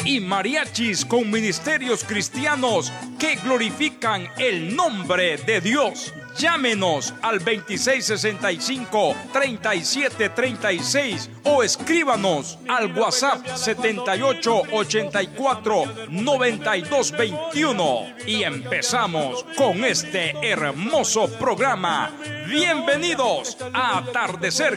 y mariachis con ministerios cristianos que glorifican el nombre de Dios. Llámenos al 2665-3736 o escríbanos al WhatsApp 7884-9221 y empezamos con este hermoso programa. Bienvenidos a Atardecer